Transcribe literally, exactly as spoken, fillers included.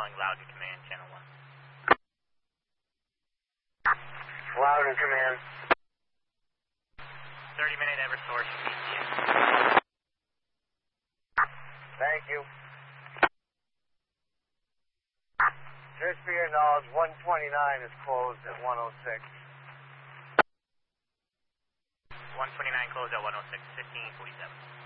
calling Loudon Command, Channel one. Loudon Command. thirty minute Eversource P T S. Thank you. Just for your knowledge, one twenty-nine is closed at one oh six. one twenty-nine closed at one oh six, fifteen forty-seven.